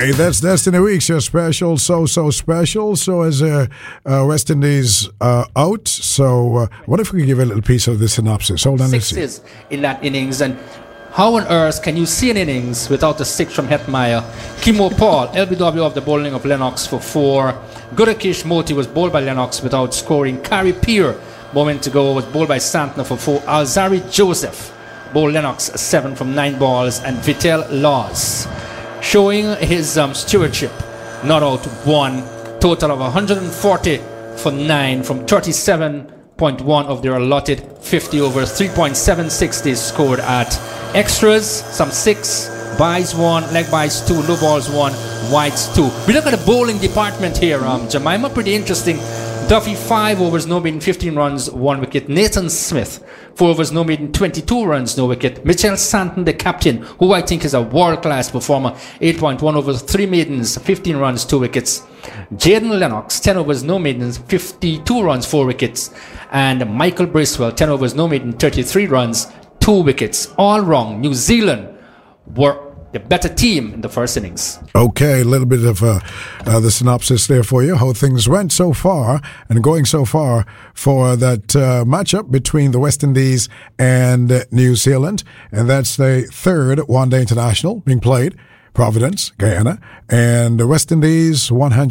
Okay, that's Destiny Weeks, your special, so special. So as West Indies out, so what if we give a little piece of the synopsis? Hold on, let's see. Sixes in that innings, and how on earth can you see an innings without a six from Hetmeyer? Kimo Paul, LBW of the bowling of Lennox for 4. Gudakish Moti was bowled by Lennox without scoring. Carrie Peer, moment to go, was bowled by Santner for 4. Alzari Joseph bowled Lennox 7 from 9 balls, and Vitel Laws showing his stewardship, not out 1, total of 140 for 9 from 37.1 of their allotted 50 overs, 3.76 they scored at extras, some 6, buys 1, leg buys 2, no balls 1, wides 2. We look at the bowling department here, Jemima, pretty interesting. Duffy 5 overs, no maiden, 15 runs, 1 wicket. Nathan Smith 4 overs, no maiden, 22 runs, no wicket. Mitchell Santon, the captain, who I think is a world-class performer, 8.1 overs, 3 maidens, 15 runs, 2 wickets. Jaden Lennox 10 overs, no maidens, 52 runs, 4 wickets. And Michael Bracewell 10 overs, no maiden, 33 runs, 2 wickets. All wrong. New Zealand were the better team in the first innings. Okay, a little bit of the synopsis there for you, how things went so far and going so far for that matchup between the West Indies and New Zealand. And that's the third one-day international being played, Providence, Guyana. And the West Indies,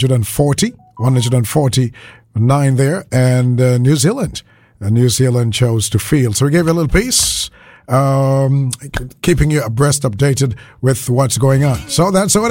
149 there. And New Zealand chose to field. So we gave you a little piece, keeping you abreast, updated with what's going on. So that's what